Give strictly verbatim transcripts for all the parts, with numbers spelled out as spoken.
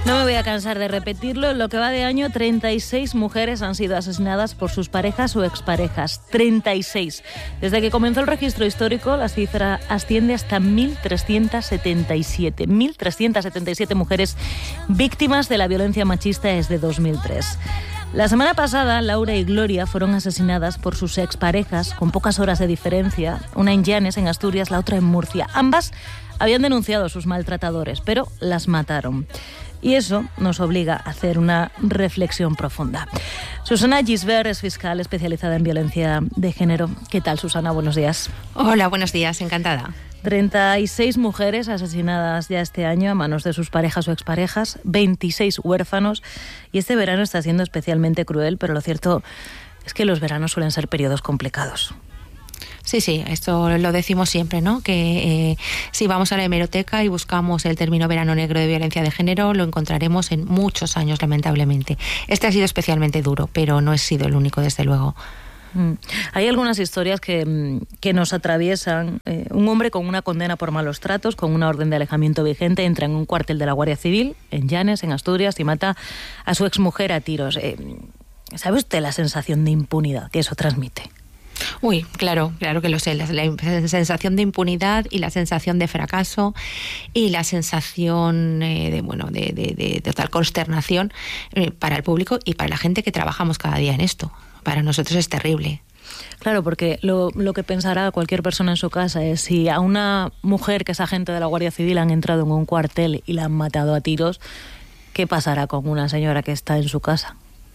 No me voy a cansar de repetirlo. En lo que va de año, treinta y seis mujeres han sido asesinadas por sus parejas o exparejas. treinta y seis. Desde que comenzó el registro histórico, la cifra asciende hasta mil trescientas setenta y siete. mil trescientas setenta y siete mujeres víctimas de la violencia machista desde dos mil tres. La semana pasada, Laura y Gloria fueron asesinadas por sus exparejas con pocas horas de diferencia, una en Llanes, en Asturias, la otra en Murcia. Ambas habían denunciado a sus maltratadores, pero las mataron. Y eso nos obliga a hacer una reflexión profunda. Susana Gisbert es fiscal especializada en violencia de género. ¿Qué tal, Susana? Buenos días. Hola, buenos días, encantada. treinta y seis mujeres asesinadas ya este año a manos de sus parejas o exparejas, veintiséis huérfanos, y este verano está siendo especialmente cruel, pero lo cierto es que los veranos suelen ser periodos complicados. Sí, sí, esto lo decimos siempre, ¿no? Que eh, si vamos a la hemeroteca y buscamos el término verano negro de violencia de género, lo encontraremos en muchos años, lamentablemente. Este ha sido especialmente duro, pero no ha sido el único, desde luego. Hay algunas historias que, que nos atraviesan. Eh, un hombre con una condena por malos tratos, con una orden de alejamiento vigente, entra en un cuartel de la Guardia Civil, en Llanes, en Asturias, y mata a su exmujer a tiros. Eh, ¿Sabe usted la sensación de impunidad que eso transmite? Uy, claro, claro que lo sé. La, la sensación de impunidad y la sensación de fracaso y la sensación eh, de, bueno, de, de, de total consternación eh, para el público y para la gente que trabajamos cada día en esto. Para nosotros es terrible. Claro, porque lo, lo que pensará cualquier persona en su casa es si a una mujer que es agente de la Guardia Civil han entrado en un cuartel y la han matado a tiros, ¿qué pasará con una señora que está en su casa?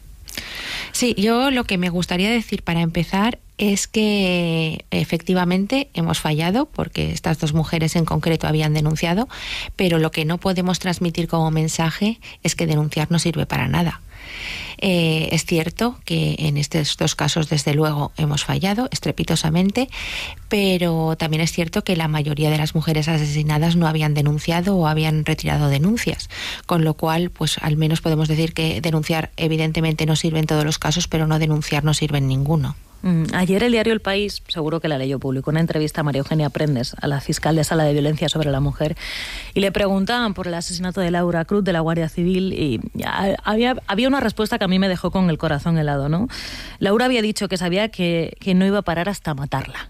Sí, yo lo que me gustaría decir para empezar es que efectivamente hemos fallado porque estas dos mujeres en concreto habían denunciado, pero lo que no podemos transmitir como mensaje es que denunciar no sirve para nada. Eh, es cierto que en estos dos casos, desde luego, hemos fallado estrepitosamente, pero también es cierto que la mayoría de las mujeres asesinadas no habían denunciado o habían retirado denuncias, con lo cual, pues al menos podemos decir que denunciar evidentemente no sirve en todos los casos, pero no denunciar no sirve en ninguno. Ayer el diario El País, seguro que la leyó, publicó una entrevista a María Eugenia Prendes, a la fiscal de Sala de Violencia sobre la Mujer, y le preguntaban por el asesinato de Laura Cruz de la Guardia Civil, y había, había una respuesta que a mí me dejó con el corazón helado, ¿no? Laura había dicho que sabía que, que no iba a parar hasta matarla.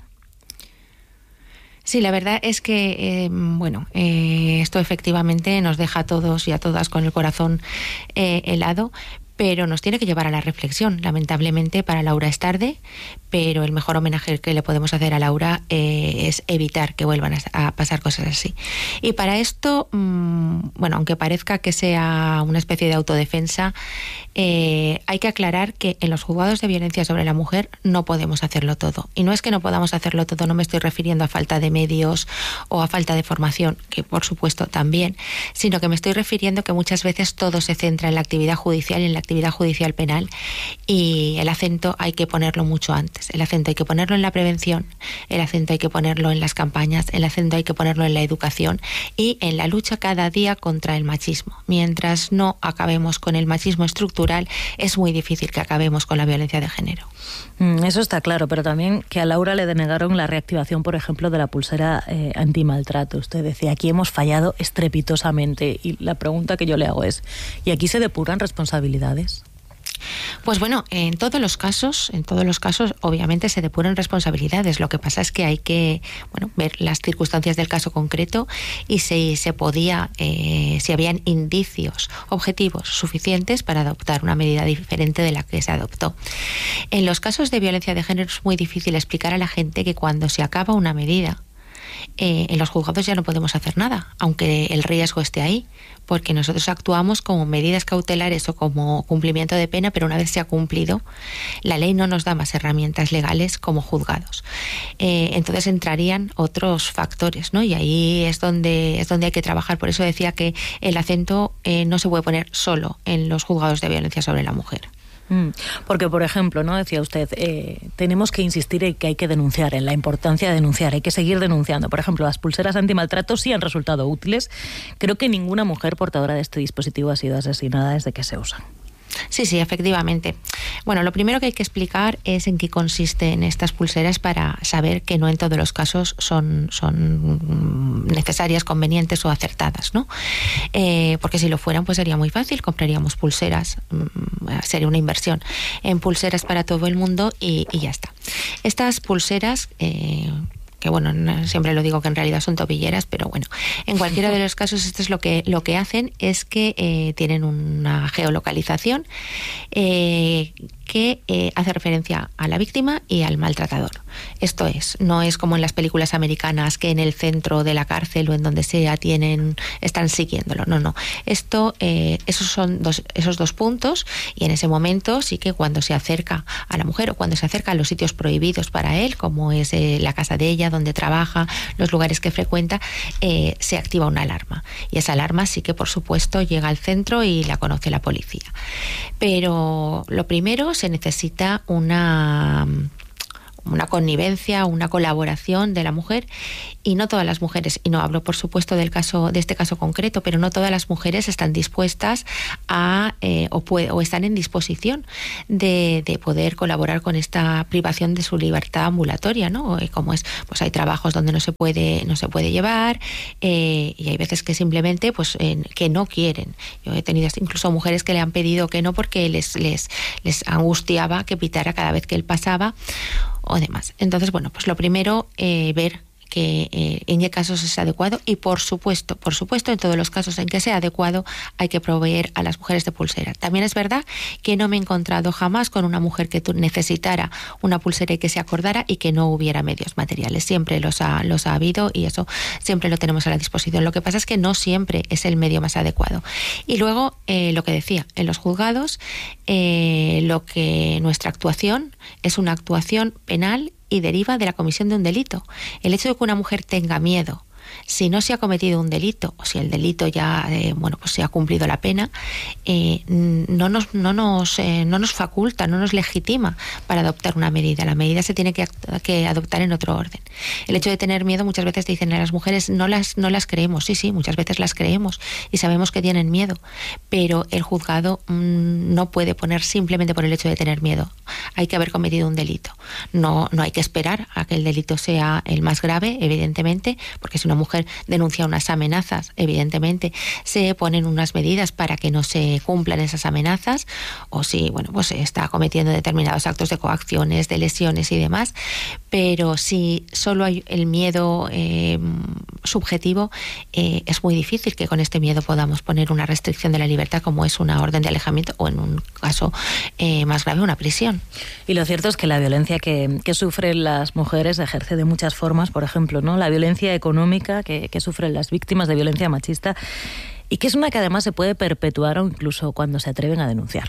Sí, la verdad es que, eh, bueno, eh, esto efectivamente nos deja a todos y a todas con el corazón eh, helado, pero nos tiene que llevar a la reflexión. Lamentablemente para Laura es tarde, pero el mejor homenaje que le podemos hacer a Laura eh, es evitar que vuelvan a, a pasar cosas así. Y para esto, mmm, bueno, aunque parezca que sea una especie de autodefensa, eh, hay que aclarar que en los juzgados de violencia sobre la mujer no podemos hacerlo todo. Y no es que no podamos hacerlo todo, no me estoy refiriendo a falta de medios o a falta de formación, que por supuesto también, sino que me estoy refiriendo que muchas veces todo se centra en la actividad judicial y en la actividad judicial penal, y el acento hay que ponerlo mucho antes. El acento hay que ponerlo en la prevención, el acento hay que ponerlo en las campañas, el acento hay que ponerlo en la educación y en la lucha cada día contra el machismo. Mientras no acabemos con el machismo estructural, es muy difícil que acabemos con la violencia de género. Eso está claro, pero también que a Laura le denegaron la reactivación, por ejemplo, de la pulsera eh, antimaltrato. Usted decía, aquí hemos fallado estrepitosamente, y la pregunta que yo le hago es, ¿y aquí se depuran responsabilidades? Pues bueno, en todos los casos, en todos los casos, obviamente se depuran responsabilidades. Lo que pasa es que hay que, bueno, ver las circunstancias del caso concreto y si se podía, eh, si habían indicios objetivos suficientes para adoptar una medida diferente de la que se adoptó. En los casos de violencia de género es muy difícil explicar a la gente que cuando se acaba una medida, Eh, en los juzgados ya no podemos hacer nada, aunque el riesgo esté ahí, porque nosotros actuamos como medidas cautelares o como cumplimiento de pena, pero una vez se ha cumplido, la ley no nos da más herramientas legales como juzgados. Eh, entonces entrarían otros factores, ¿no? Y ahí es donde, es donde hay que trabajar. Por eso decía que el acento eh, no se puede poner solo en los juzgados de violencia sobre la mujer. Porque, por ejemplo, ¿no? Decía usted, eh, tenemos que insistir en que hay que denunciar, en la importancia de denunciar, hay que seguir denunciando. Por ejemplo, las pulseras antimaltrato sí han resultado útiles. Creo que ninguna mujer portadora de este dispositivo ha sido asesinada desde que se usan. Sí, sí, efectivamente. Bueno, lo primero que hay que explicar es en qué consisten estas pulseras para saber que no en todos los casos son, son necesarias, convenientes o acertadas, ¿no? Eh, porque si lo fueran, pues sería muy fácil, compraríamos pulseras, sería una inversión en pulseras para todo el mundo y, y ya está. Estas pulseras... Eh, que bueno, siempre lo digo que en realidad son tobilleras, pero bueno, en cualquiera de los casos esto es lo que, lo que hacen es que eh, tienen una geolocalización eh, que eh, hace referencia a la víctima y al maltratador. Esto es, no es como en las películas americanas que en el centro de la cárcel o en donde sea tienen, están siguiéndolo, no, no. Esto, eh, esos son dos, esos dos puntos y en ese momento sí que cuando se acerca a la mujer o cuando se acerca a los sitios prohibidos para él, como es eh, la casa de ella, donde trabaja, los lugares que frecuenta, eh, se activa una alarma. Y esa alarma sí que, por supuesto, llega al centro y la conoce la policía. Pero lo primero, se necesita una... una connivencia, una colaboración de la mujer, y no todas las mujeres, y no hablo por supuesto del caso, de este caso concreto, pero no todas las mujeres están dispuestas a eh, o, puede, o están en disposición de, de poder colaborar con esta privación de su libertad ambulatoria, ¿no? Como es, pues hay trabajos donde no se puede, no se puede llevar, eh, y hay veces que simplemente pues eh, que no quieren. Yo he tenido incluso mujeres que le han pedido que no porque les, les, les angustiaba que pitara cada vez que él pasaba o demás. Entonces, bueno, pues lo primero, eh, ver que eh, en qué casos es adecuado y por supuesto, por supuesto, en todos los casos en que sea adecuado hay que proveer a las mujeres de pulsera. También es verdad que no me he encontrado jamás con una mujer que necesitara una pulsera y que se acordara y que no hubiera medios materiales. Siempre los ha, los ha habido y eso siempre lo tenemos a la disposición. Lo que pasa es que no siempre es el medio más adecuado. Y luego, eh, lo que decía, en los juzgados, eh, lo que nuestra actuación es una actuación penal y deriva de la comisión de un delito. El hecho de que una mujer tenga miedo, si no se ha cometido un delito o si el delito ya eh, bueno pues se ha cumplido la pena, eh, no nos no nos eh, no nos faculta, no nos legitima para adoptar una medida. La medida se tiene que, que adoptar en otro orden. El hecho de tener miedo, muchas veces dicen a las mujeres no las no las creemos. Sí, sí, muchas veces las creemos y sabemos que tienen miedo, pero el juzgado mmm, no puede poner simplemente por el hecho de tener miedo. Hay que haber cometido un delito. No no hay que esperar a que el delito sea el más grave, evidentemente, porque si una mujer denuncia unas amenazas, evidentemente se ponen unas medidas para que no se cumplan esas amenazas, o si bueno pues se está cometiendo determinados actos de coacciones, de lesiones y demás, pero si solo hay el miedo eh, subjetivo, eh, es muy difícil que con este miedo podamos poner una restricción de la libertad como es una orden de alejamiento o en un caso eh, más grave una prisión. Y lo cierto es que la violencia que, que sufren las mujeres ejerce de muchas formas, por ejemplo, ¿no? La violencia económica Que, que sufren las víctimas de violencia machista y que es una que además se puede perpetuar o incluso cuando se atreven a denunciar.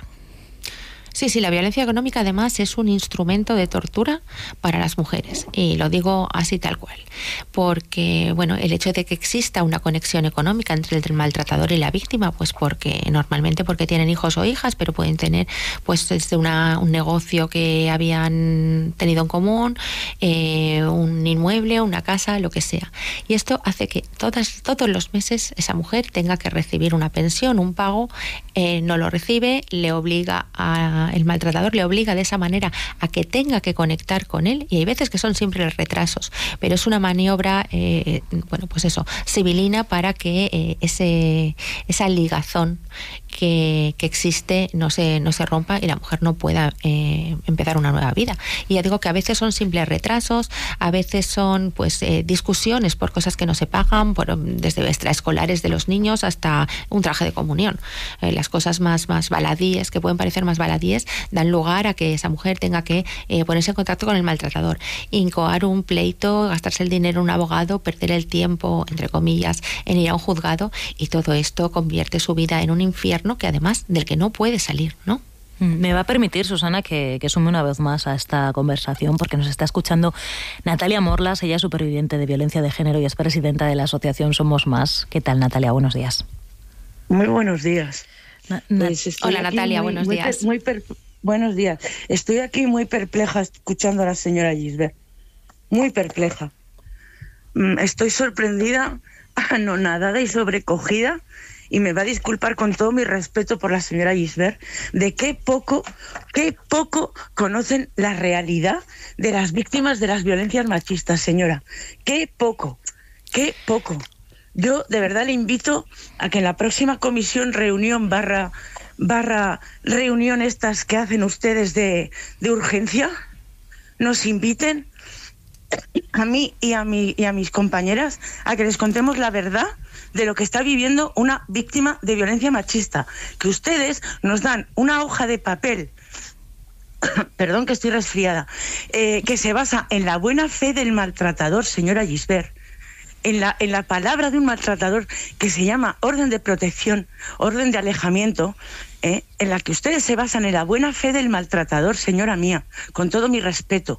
Sí, sí, la violencia económica además es un instrumento de tortura para las mujeres, y lo digo así tal cual, porque bueno, el hecho de que exista una conexión económica entre el maltratador y la víctima, pues porque normalmente porque tienen hijos o hijas, pero pueden tener pues desde una, un negocio que habían tenido en común, eh, un inmueble, una casa, lo que sea, y esto hace que todas, todos los meses esa mujer tenga que recibir una pensión, un pago, eh, no lo recibe, le obliga a el maltratador le obliga de esa manera a que tenga que conectar con él, y hay veces que son siempre retrasos, pero es una maniobra eh, bueno pues eso, civilina para que eh, ese esa ligazón que, que existe no se, no se rompa y la mujer no pueda eh, empezar una nueva vida. Y ya digo que a veces son simples retrasos, a veces son pues eh, discusiones por cosas que no se pagan, por, desde extraescolares de los niños hasta un traje de comunión. Eh, las cosas más, más baladíes, que pueden parecer más baladíes, dan lugar a que esa mujer tenga que eh, ponerse en contacto con el maltratador, incoar un pleito, gastarse el dinero en un abogado, perder el tiempo, entre comillas, en ir a un juzgado, y todo esto convierte su vida en un infierno que además del que no puede salir, ¿no? Me va a permitir, Susana, que, que sume una vez más a esta conversación, porque nos está escuchando Natalia Morlas. Ella es superviviente de violencia de género y es presidenta de la asociación Somos Más. ¿Qué tal, Natalia? Buenos días. Muy buenos días. Na, na, pues Hola, Natalia, muy, buenos muy, días. Muy per, buenos días. Estoy aquí muy perpleja escuchando a la señora Gisbert. Muy perpleja. Estoy sorprendida, anonadada y sobrecogida, y me va a disculpar con todo mi respeto por la señora Gisbert, de qué poco, qué poco conocen la realidad de las víctimas de las violencias machistas, señora. Qué poco, qué poco. Yo de verdad le invito a que en la próxima comisión, reunión, barra, barra reunión estas que hacen ustedes de, de urgencia, nos inviten a mí y a, mi, y a mis compañeras a que les contemos la verdad de lo que está viviendo una víctima de violencia machista. Que ustedes nos dan una hoja de papel, perdón que estoy resfriada, eh, que se basa en la buena fe del maltratador, señora Gisbert, en la, en la palabra de un maltratador que se llama orden de protección, orden de alejamiento, eh, en la que ustedes se basan en la buena fe del maltratador, señora mía, con todo mi respeto,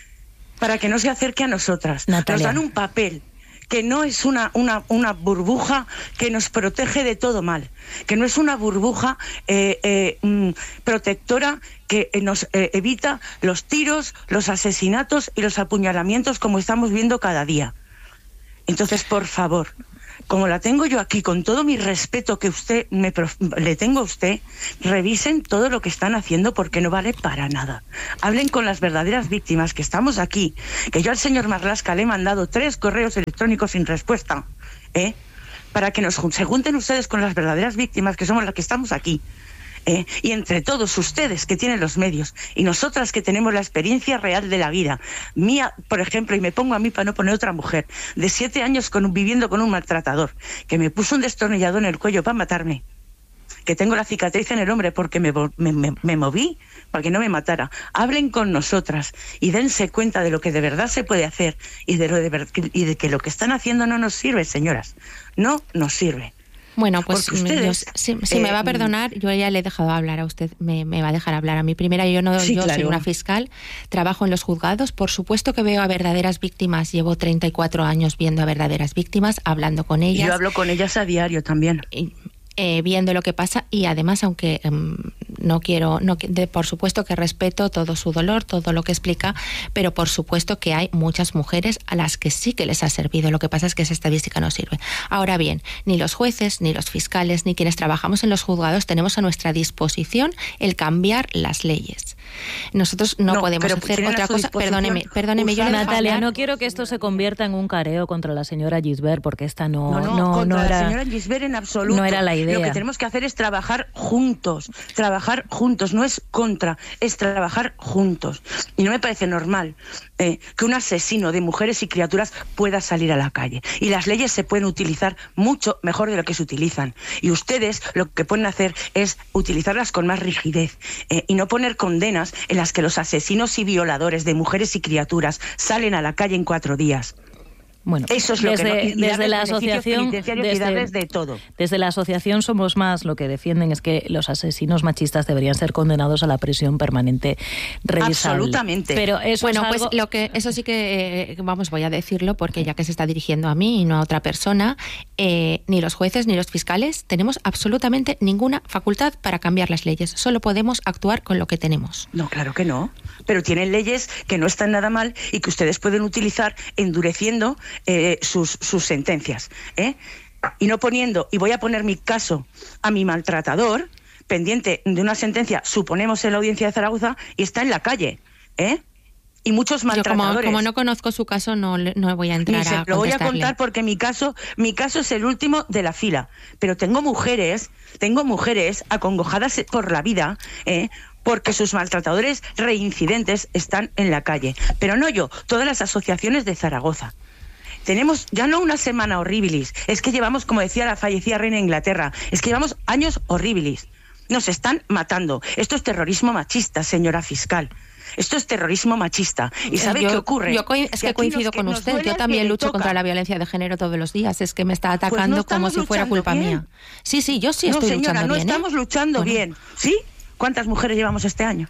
para que no se acerque a nosotras. Natalia. Nos dan un papel que no es una, una, una burbuja que nos protege de todo mal, que no es una burbuja eh, eh, mm, protectora que nos eh, evita los tiros, los asesinatos y los apuñalamientos como estamos viendo cada día. Entonces, por favor, como la tengo yo aquí, con todo mi respeto que usted me le tengo a usted, revisen todo lo que están haciendo porque no vale para nada. Hablen con las verdaderas víctimas, que estamos aquí, que yo al señor Marlaska le he mandado tres correos electrónicos sin respuesta, ¿eh? Para que nos se junten ustedes con las verdaderas víctimas, que somos las que estamos aquí. ¿Eh? Y entre todos ustedes que tienen los medios y nosotras que tenemos la experiencia real de la vida mía, por ejemplo, y me pongo a mí para no poner otra mujer de siete años con, viviendo con un maltratador que me puso un destornillador en el cuello para matarme, que tengo la cicatriz en el hombro porque me, me, me, me moví para que no me matara. Hablen con nosotras y dense cuenta de lo que de verdad se puede hacer y de, lo de, ver, y de que lo que están haciendo no nos sirve, señoras, no nos sirve. Bueno, pues ustedes, yo, si, si eh, me va a perdonar, yo ya le he dejado hablar a usted, me, me va a dejar hablar a mí. Primera, yo no sí, yo claro. soy una fiscal, trabajo en los juzgados, por supuesto que veo a verdaderas víctimas, llevo treinta y cuatro años viendo a verdaderas víctimas, hablando con ellas. Yo hablo con ellas a diario también. Y, Eh, viendo lo que pasa y además, aunque um, no quiero, no, de, por supuesto que respeto todo su dolor, todo lo que explica, pero por supuesto que hay muchas mujeres a las que sí que les ha servido. Lo que pasa es que esa estadística no sirve. Ahora bien, ni los jueces, ni los fiscales, ni quienes trabajamos en los juzgados tenemos a nuestra disposición el cambiar las leyes. Nosotros no, no podemos hacer otra cosa. Perdóneme, perdóneme. Yo Natalia, no quiero que esto se convierta en un careo contra la señora Gisbert, porque esta no, no, no, no, contra no era la señora Gisbert en absoluto. No era la idea. Lo que tenemos que hacer es trabajar juntos, trabajar juntos, no es contra, es trabajar juntos. Y no me parece normal eh, que un asesino de mujeres y criaturas pueda salir a la calle. Y las leyes se pueden utilizar mucho mejor de lo que se utilizan. Y ustedes lo que pueden hacer es utilizarlas con más rigidez eh, y no poner condenas en las que los asesinos y violadores de mujeres y criaturas salen a la calle en cuatro días. Bueno, eso es lo desde, que no, y, y desde la asociación desde, de todo. Desde la asociación Somos Más lo que defienden es que los asesinos machistas deberían ser condenados a la prisión permanente revisable. Absolutamente. Pero eso bueno, es algo... pues lo que eso sí que eh, vamos voy a decirlo porque ya que se está dirigiendo a mí y no a otra persona, eh, ni los jueces ni los fiscales tenemos absolutamente ninguna facultad para cambiar las leyes. Solo podemos actuar con lo que tenemos. No, claro que no. Pero tienen leyes que no están nada mal y que ustedes pueden utilizar endureciendo Eh, sus, sus sentencias, ¿eh? Y no poniendo, y voy a poner mi caso a mi maltratador, pendiente de una sentencia, suponemos en la audiencia de Zaragoza, y está en la calle, ¿eh? Y muchos maltratadores. Yo como, como no conozco su caso, no, no voy a entrar Ni se a lo voy a contestarle. contar porque mi caso, mi caso es el último de la fila. Pero tengo mujeres, tengo mujeres acongojadas por la vida, ¿eh? Porque sus maltratadores reincidentes están en la calle. Pero no yo, todas las asociaciones de Zaragoza. Tenemos ya no una semana horribilis, es que llevamos, como decía la fallecida reina de Inglaterra, es que llevamos años horribilis. Nos están matando. Esto es terrorismo machista, señora fiscal. Esto es terrorismo machista. ¿Y sabe yo, qué ocurre? Yo co es que, que coincido con usted. Yo también lucho contra la violencia de género todos los días. Es que me está atacando pues no como si fuera culpa bien. mía. Sí, sí, yo sí estoy no, señora, luchando no bien. No estamos ¿eh? luchando bueno. bien. ¿Sí? ¿Cuántas mujeres llevamos este año?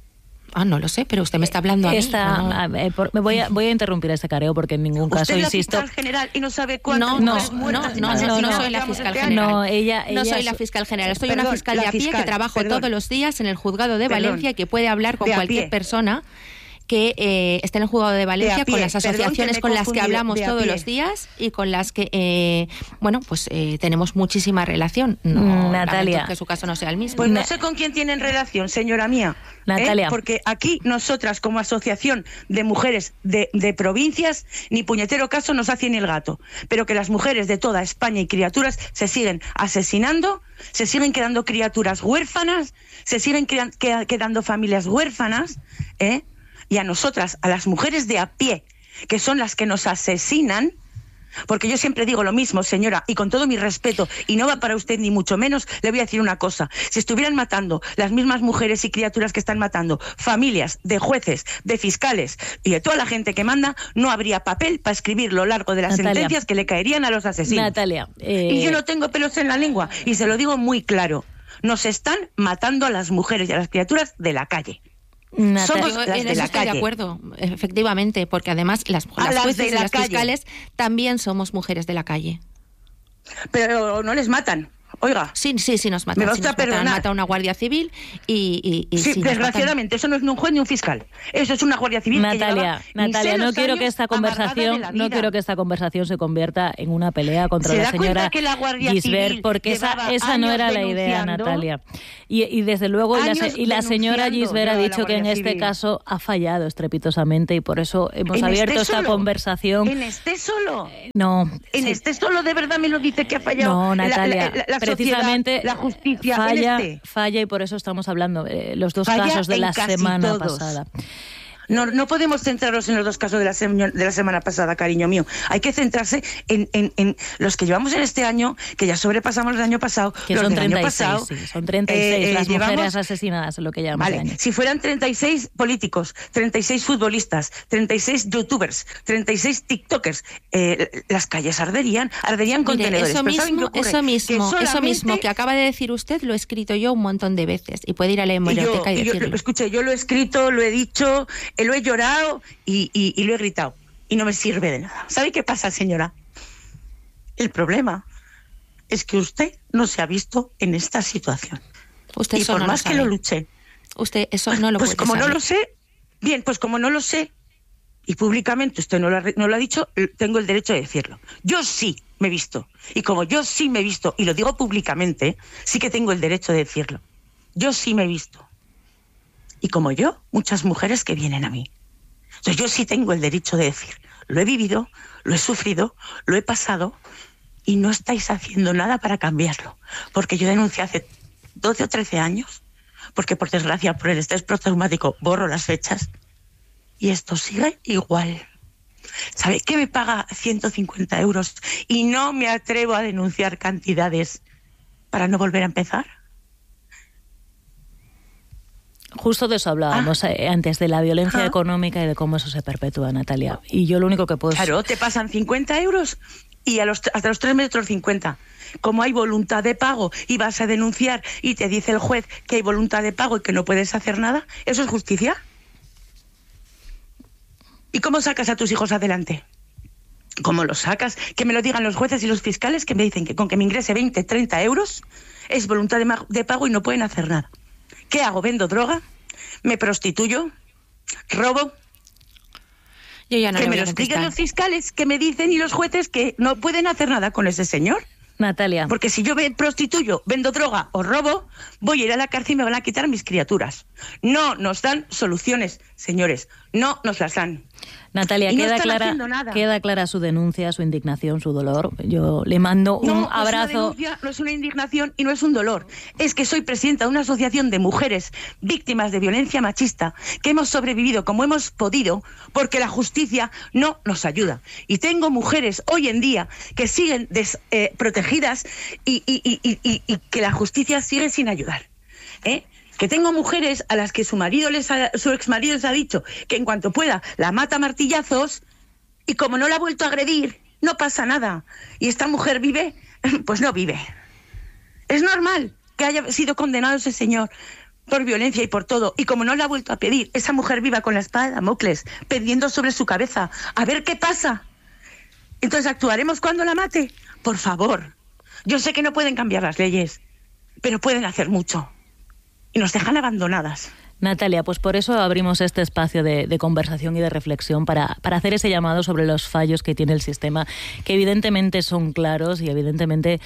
Ah, no lo sé, pero usted me está hablando a mí. Esta, no. a ver, por, me voy a, voy a interrumpir este careo porque en ningún caso, ¿Usted insisto... ¿Usted es la fiscal general y no sabe cuántas no, mujeres no, muertas? No, no, no, no, no soy la fiscal general. No, ella, ella no soy la fiscal general. Soy perdón, una fiscal de a pie fiscal, que trabajo perdón, todos los días en el juzgado de perdón, Valencia y que puede hablar con cualquier pie. persona que eh, está en el Juzgado de Valencia, de pie, con las asociaciones con las que hablamos todos los días y con las que, eh, bueno, pues eh, tenemos muchísima relación. No, Natalia. Que su caso no sea el mismo. Pues no sé con quién tienen relación, señora mía. Natalia. ¿eh? Porque aquí nosotras, como asociación de mujeres de, de provincias, ni puñetero caso nos hace ni el gato. Pero que las mujeres de toda España y criaturas se siguen asesinando, se siguen quedando criaturas huérfanas, se siguen quedan, quedando familias huérfanas, ¿eh? Y a nosotras, a las mujeres de a pie, que son las que nos asesinan, porque yo siempre digo lo mismo, señora, y con todo mi respeto, y no va para usted ni mucho menos, le voy a decir una cosa. Si estuvieran matando las mismas mujeres y criaturas que están matando familias de jueces, de fiscales y de toda la gente que manda, no habría papel para escribir lo largo de las Natalia. sentencias que le caerían a los asesinos. Natalia, eh... Y yo no tengo pelos en la lengua, y se lo digo muy claro. Nos están matando a las mujeres y a las criaturas de la calle. Natalia. Somos las en de eso la estoy calle. De acuerdo, efectivamente, porque además las, las, las jueces y las calle. fiscales también somos mujeres de la calle. Pero no les matan. Oiga. Sí, sí, sí nos matan. Me sí nos matan, mata una guardia civil y... y, y sí, sí, desgraciadamente, eso no es ni un juez ni un fiscal. Eso es una guardia civil Natalia, que Natalia, no quiero que esta conversación no quiero que esta conversación se convierta en una pelea contra ¿Se la da señora que la Gisbert, porque esa, esa no era la idea, Natalia. Y, y desde luego, y la, y la señora Gisbert ha dicho que en este civil. caso ha fallado estrepitosamente y por eso hemos abierto este esta solo? conversación. ¿En este solo? No. ¿En sí. este solo de verdad me lo dice que ha fallado? No, Natalia, la, la, la precisamente... la justicia falla, este. falla y por eso estamos hablando eh, los dos falla casos de la semana todos. pasada. No, no podemos centrarnos en los dos casos de la, se de la semana pasada, cariño mío. Hay que centrarse en, en, en los que llevamos en este año, que ya sobrepasamos el año pasado. Que los son del treinta y año seis, pasado, sí, son treinta y seis eh, las llevamos, mujeres asesinadas en lo que llamamos vale, año. Si fueran treinta y seis políticos, treinta y seis futbolistas, treinta y seis youtubers, treinta y seis tiktokers, eh, las calles arderían, arderían Mire, contenedores. Eso mismo, eso mismo, que solamente... eso mismo que acaba de decir usted lo he escrito yo un montón de veces y puede ir a la hemeroteca y, y, y decirlo. Yo, escuche, yo lo he escrito, lo he dicho, lo he llorado. Y, y, y lo he gritado y no me sirve de nada. ¿Sabe qué pasa, señora? El problema es que usted no se ha visto en esta situación. Usted y eso por no más lo que sabe. lo luché. Usted eso no lo pues puede como saber. no lo sé, bien, pues como no lo sé y públicamente usted no lo, ha, no lo ha dicho, tengo el derecho de decirlo. Yo sí me he visto y como yo sí me he visto y lo digo públicamente, sí que tengo el derecho de decirlo. Yo sí me he visto y como yo, muchas mujeres que vienen a mí. Entonces yo sí tengo el derecho de decir, lo he vivido, lo he sufrido, lo he pasado y no estáis haciendo nada para cambiarlo. Porque yo denuncié hace doce o trece años, porque por desgracia por el estrés postraumático borro las fechas y esto sigue igual. ¿Sabe qué me paga ciento cincuenta euros y no me atrevo a denunciar cantidades para no volver a empezar? Justo de eso hablábamos ah. eh, antes, de la violencia ah. económica y de cómo eso se perpetúa, Natalia. Y yo lo único que puedo... Claro, te pasan cincuenta euros y a los, hasta los tres metros cincuenta. Como hay voluntad de pago y vas a denunciar y te dice el juez que hay voluntad de pago y que no puedes hacer nada, ¿eso es justicia? ¿Y cómo sacas a tus hijos adelante? ¿Cómo los sacas? Que me lo digan los jueces y los fiscales que me dicen que con que me ingrese veinte, treinta euros es voluntad de, de pago y no pueden hacer nada. ¿Qué hago? ¿Vendo droga? ¿Me prostituyo? ¿Robo? Yo ya no que me lo expliquen los fiscales que me dicen y los jueces que no pueden hacer nada con ese señor. Natalia. Porque si yo me prostituyo, vendo droga o robo, voy a ir a la cárcel y me van a quitar mis criaturas. No nos dan soluciones, señores. No nos las dan. Natalia, no queda clara, queda clara su denuncia, su indignación, su dolor. Yo le mando un no, abrazo. No es una denuncia, no es una indignación y no es un dolor. Es que soy presidenta de una asociación de mujeres víctimas de violencia machista que hemos sobrevivido como hemos podido porque la justicia no nos ayuda. Y tengo mujeres hoy en día que siguen des, eh, protegidas y, y, y, y, y, y que la justicia sigue sin ayudar. ¿Eh? Que tengo mujeres a las que su marido les ha, su exmarido les ha dicho que en cuanto pueda la mata a martillazos y como no la ha vuelto a agredir, no pasa nada. Y esta mujer vive, pues no vive. Es normal que haya sido condenado ese señor por violencia y por todo. Y como no la ha vuelto a pedir, esa mujer viva con la espada de Damocles pendiendo sobre su cabeza. A ver qué pasa. Entonces, ¿actuaremos cuando la mate? Por favor. Yo sé que no pueden cambiar las leyes, pero pueden hacer mucho. Y nos dejan abandonadas. Natalia, pues por eso abrimos este espacio de, de conversación y de reflexión para, para hacer ese llamado sobre los fallos que tiene el sistema, que evidentemente son claros y evidentemente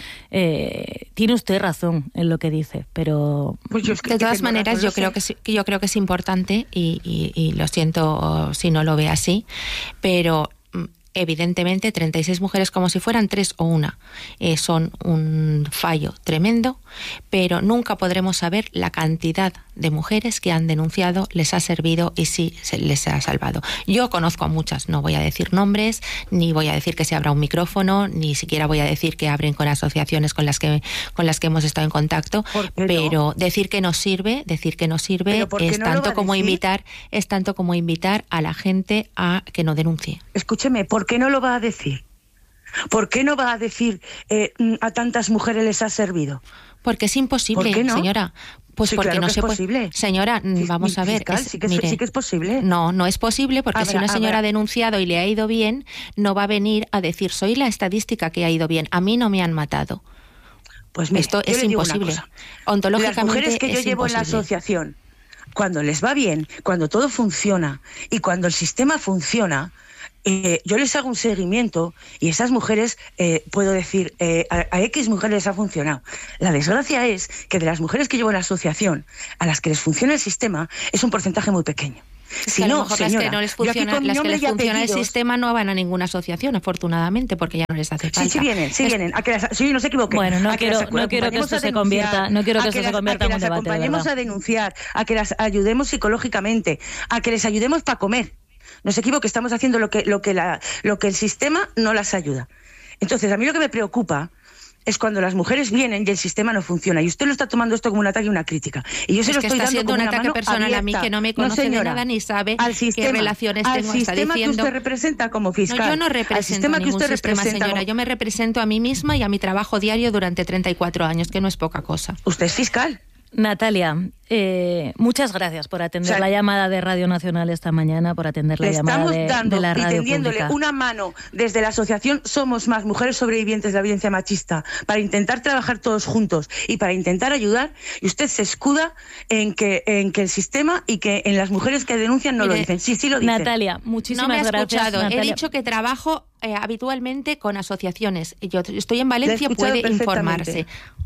eh, tiene usted razón en lo que dice, pero... Pues yo es que de todas maneras yo creo, que, que yo creo que es importante y, y, y lo siento si no lo ve así, pero... Evidentemente, treinta y seis mujeres como si fueran tres o una. Eh, son un fallo tremendo, pero nunca podremos saber la cantidad de mujeres que han denunciado, les ha servido y sí se les ha salvado. Yo conozco a muchas, no voy a decir nombres, ni voy a decir que se abra un micrófono, ni siquiera voy a decir que abren con asociaciones con las que con las que hemos estado en contacto, pero no? decir que nos sirve, decir que nos sirve es no tanto como decir? invitar, es tanto como invitar a la gente a que no denuncie. Escúcheme, ¿por qué no lo va a decir? ¿Por qué no va a decir eh, a tantas mujeres les ha servido? Porque es imposible, ¿Por qué no? señora. Pues sí, porque claro no que se es puede. Posible. Señora, vamos a ver. Fiscal, es, sí, que, mire, sí que es posible. No, no es posible porque habrá, si una señora habrá. ha denunciado y le ha ido bien, no va a venir a decir, soy la estadística que ha ido bien. A mí no me han matado. Pues mire, esto es imposible. Ontológicamente, las mujeres que yo es llevo imposible. en la asociación, cuando les va bien, cuando todo funciona y cuando el sistema funciona, Eh, yo les hago un seguimiento y esas mujeres, eh, puedo decir, eh, a, a X mujeres les ha funcionado. La desgracia es que de las mujeres que llevo en la asociación, a las que les funciona el sistema, es un porcentaje muy pequeño. Es si que a lo no, mejor señora, las que no les funciona, las que les funciona el sistema no van a ninguna asociación, afortunadamente, porque ya no les hace falta. Sí, sí vienen, sí es... vienen. A que las, sí, no se equivoquen. Bueno, no a que quiero, las, no quiero que esto se convierta, no quiero que esto se convierta en un debate, a que las acompañemos a denunciar, a que las ayudemos psicológicamente, a que les ayudemos para comer. No se equivoque, estamos haciendo lo que, lo que, la, lo que el sistema no las ayuda. Entonces, a mí lo que me preocupa es cuando las mujeres vienen y el sistema no funciona. Y usted lo está tomando esto como un ataque y una crítica. Y yo se es lo que estoy está dando siendo como un una ataque mano personal abierta. a mí, que no me conoce no, señora, de nada ni sabe al sistema, qué relaciones al tengo. Está sistema diciendo... que usted representa como fiscal. No, yo no represento al a ningún que usted sistema, representa señora. como... Yo me represento a mí misma y a mi trabajo diario durante treinta y cuatro años, que no es poca cosa. Usted es fiscal. Natalia, eh, muchas gracias por atender o sea, la llamada de Radio Nacional esta mañana, por atender la llamada de, dando de la radio y tendiéndole pública. Una mano desde la asociación Somos Más Mujeres Sobrevivientes de la Violencia Machista para intentar trabajar todos juntos y para intentar ayudar, y usted se escuda en que en que el sistema y que en las mujeres que denuncian no Mire, lo dicen. Sí, sí lo dicen. Natalia, muchísimas no me ha gracias. Escuchado. Natalia. He dicho que trabajo eh, habitualmente con asociaciones. Yo estoy en Valencia, puede informarse.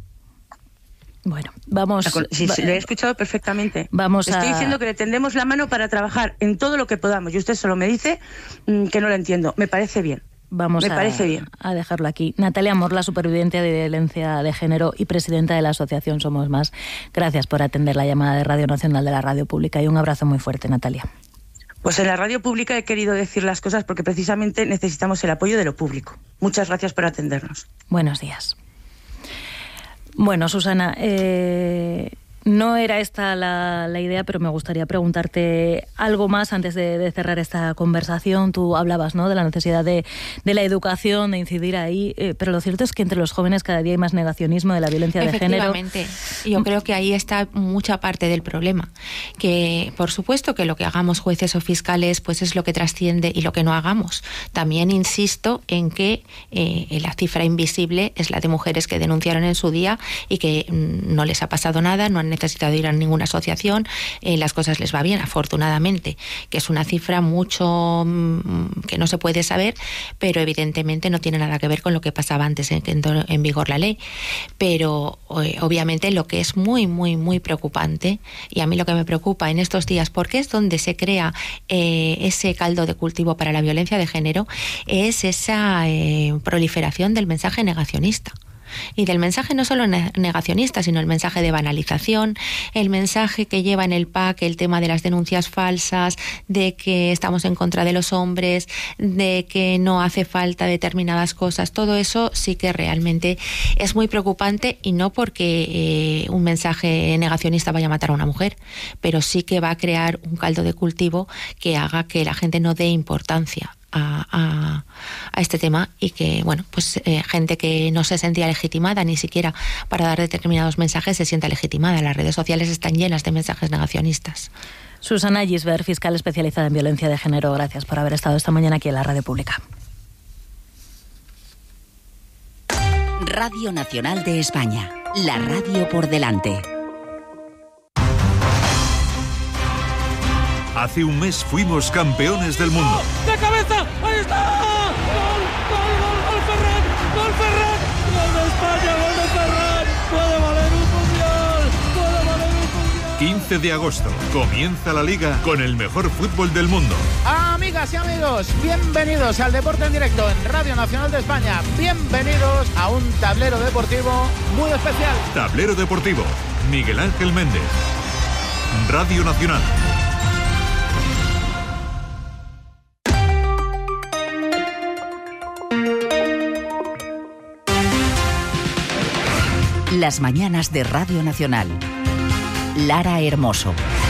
Bueno, vamos... Sí, sí, lo he escuchado perfectamente. Vamos Estoy a... diciendo que le tendemos la mano para trabajar en todo lo que podamos. Y usted solo me dice mmm, que no lo entiendo. Me parece bien. Vamos me a, parece bien. a dejarlo aquí. Natalia Morla, superviviente de violencia de género y presidenta de la asociación Somos Más. Gracias por atender la llamada de Radio Nacional de la Radio Pública y un abrazo muy fuerte, Natalia. Pues en la radio pública he querido decir las cosas porque precisamente necesitamos el apoyo de lo público. Muchas gracias por atendernos. Buenos días. Bueno, Susana, eh, no era esta la, la idea, pero me gustaría preguntarte algo más antes de, de cerrar esta conversación. Tú hablabas, ¿no?, de la necesidad de, de la educación, de incidir ahí, eh, pero lo cierto es que entre los jóvenes cada día hay más negacionismo de la violencia de género. Efectivamente. Yo creo que ahí está mucha parte del problema. Que, por supuesto, que lo que hagamos jueces o fiscales pues es lo que trasciende y lo que no hagamos. También insisto en que eh, la cifra invisible es la de mujeres que denunciaron en su día y que mm, no les ha pasado nada, no han necesitado ir a ninguna asociación, eh, las cosas les va bien, afortunadamente, que es una cifra mucho mmm, que no se puede saber, pero evidentemente no tiene nada que ver con lo que pasaba antes en que entró en vigor la ley. Pero eh, obviamente lo que es muy, muy, muy preocupante, y a mí lo que me preocupa en estos días, porque es donde se crea eh, ese caldo de cultivo para la violencia de género, es esa eh, proliferación del mensaje negacionista. Y del mensaje no solo negacionista, sino el mensaje de banalización, el mensaje que lleva en el pack el tema de las denuncias falsas, de que estamos en contra de los hombres, de que no hace falta determinadas cosas. Todo eso sí que realmente es muy preocupante, y no porque eh, un mensaje negacionista vaya a matar a una mujer, pero sí que va a crear un caldo de cultivo que haga que la gente no dé importancia A, a, a este tema, y que, bueno, pues eh, gente que no se sentía legitimada ni siquiera para dar determinados mensajes se sienta legitimada. Las redes sociales están llenas de mensajes negacionistas. Susana Gisbert, fiscal especializada en violencia de género, gracias por haber estado esta mañana aquí en la Radio Pública. Radio Nacional de España, la radio por delante. Hace un mes fuimos campeones del mundo. ¡De cabeza! ¡Ahí está! ¡Gol, gol, gol, gol Ferran! ¡Gol Ferran! ¡Gol de España, gol de Ferran! ¡Puede valer un mundial! ¡Puede valer un mundial! quince de agosto. Comienza la Liga con el mejor fútbol del mundo. Amigas y amigos, bienvenidos al Deporte en Directo en Radio Nacional de España. Bienvenidos a un tablero deportivo muy especial. Tablero deportivo. Miguel Ángel Méndez. Radio Nacional. Las mañanas de Radio Nacional. Lara Hermoso.